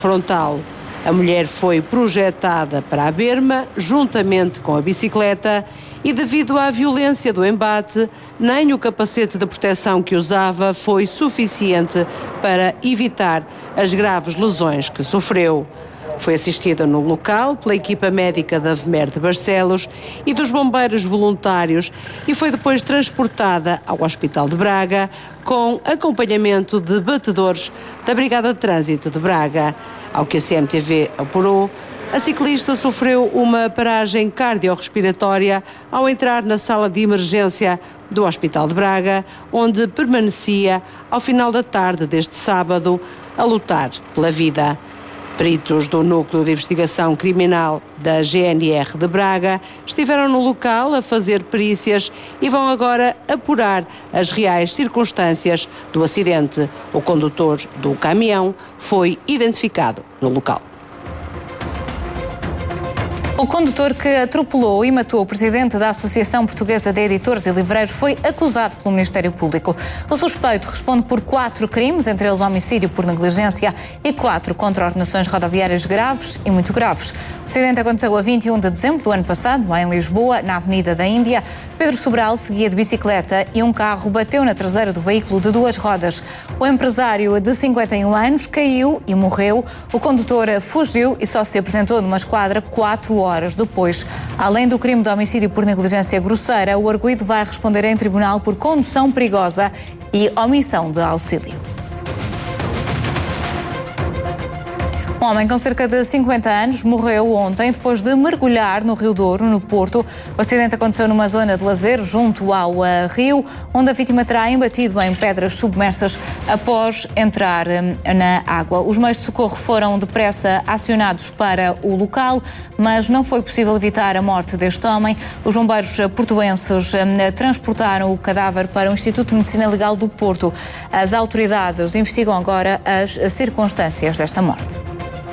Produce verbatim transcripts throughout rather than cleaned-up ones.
frontal. A mulher foi projetada para a berma, juntamente com a bicicleta, e devido à violência do embate, nem o capacete de proteção que usava foi suficiente para evitar as graves lesões que sofreu. Foi assistida no local pela equipa médica da VMER de Barcelos e dos bombeiros voluntários e foi depois transportada ao Hospital de Braga com acompanhamento de batedores da Brigada de Trânsito de Braga. Ao que a C M T V apurou, a ciclista sofreu uma paragem cardiorrespiratória ao entrar na sala de emergência do Hospital de Braga, onde permanecia ao final da tarde deste sábado a lutar pela vida. Peritos do Núcleo de Investigação Criminal da G N R de Braga estiveram no local a fazer perícias e vão agora apurar as reais circunstâncias do acidente. O condutor do caminhão foi identificado no local. O condutor que atropelou e matou o presidente da Associação Portuguesa de Editores e Livreiros foi acusado pelo Ministério Público. O suspeito responde por quatro crimes, entre eles homicídio por negligência e quatro contraordenações rodoviárias graves e muito graves. O acidente aconteceu a vinte e um de dezembro do ano passado, lá em Lisboa, na Avenida da Índia. Pedro Sobral seguia de bicicleta e um carro bateu na traseira do veículo de duas rodas. O empresário de cinquenta e um anos caiu e morreu. O condutor fugiu e só se apresentou numa esquadra quatro horas depois. Além do crime de homicídio por negligência grosseira, o arguido vai responder em tribunal por condução perigosa e omissão de auxílio. Um homem com cerca de cinquenta anos morreu ontem depois de mergulhar no Rio Douro, no Porto. O acidente aconteceu numa zona de lazer junto ao uh, rio, onde a vítima terá embatido em pedras submersas após entrar um, na água. Os meios de socorro foram depressa acionados para o local, mas não foi possível evitar a morte deste homem. Os bombeiros portuenses um, transportaram o cadáver para o Instituto de Medicina Legal do Porto. As autoridades investigam agora as circunstâncias desta morte.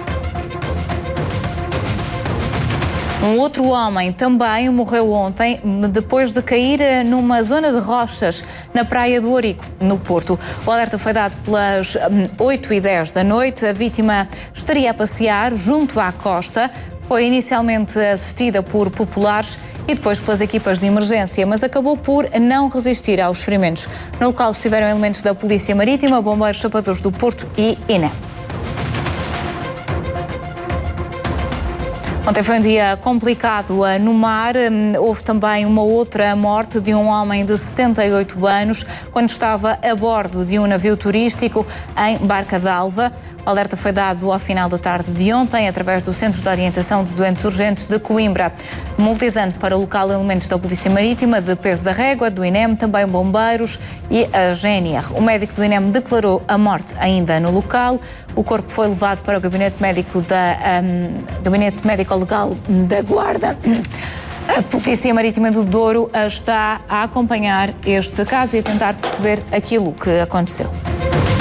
Um outro homem também morreu ontem depois de cair numa zona de rochas na praia do Ourique, no Porto. O alerta foi dado pelas oito e dez da noite. A vítima estaria a passear junto à costa. Foi inicialmente assistida por populares e depois pelas equipas de emergência, mas acabou por não resistir aos ferimentos. No local estiveram elementos da Polícia Marítima, Bombeiros Sapadores do Porto e I N E. Ontem foi um dia complicado no mar. Houve também uma outra morte de um homem de setenta e oito anos quando estava a bordo de um navio turístico em Barca d'Alva. O alerta foi dado ao final da tarde de ontem através do Centro de Orientação de Doentes Urgentes de Coimbra, mobilizando para o local elementos da Polícia Marítima, de Peso da Régua, do I N E M, também bombeiros e a G N R. O médico do I N E M declarou a morte ainda no local. O corpo foi levado para o gabinete médico da um, gabinete médico-legal da Guarda. A Polícia Marítima do Douro está a acompanhar este caso e a tentar perceber aquilo que aconteceu.